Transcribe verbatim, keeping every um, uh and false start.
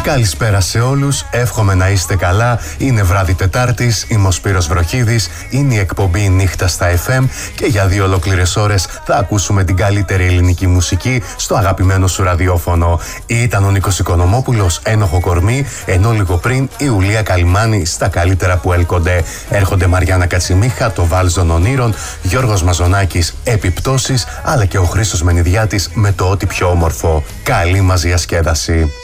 Καλησπέρα σε όλους, εύχομαι να είστε καλά. Είναι βράδυ Τετάρτης, είμαι ο Σπύρος Βροχίδης, είναι η εκπομπή Νύχτα στα εφ εμ και για δύο ολόκληρες ώρες θα ακούσουμε την καλύτερη ελληνική μουσική στο αγαπημένο σου ραδιόφωνο. Ήταν ο Νίκος Οικονομόπουλος, ένοχο κορμί, ενώ λίγο πριν η Ουλία Καλυμάνη στα καλύτερα που έλκονται. Έρχονται Μαριάννα Κατσιμίχα, το Βάλζον Ονείρων, Γιώργος Μαζονάκης, Επιπτώσεις, αλλά και ο Χρήστος Μενιδιάτης με το ό,τι πιο όμορφο. Καλή μας διασκέδαση.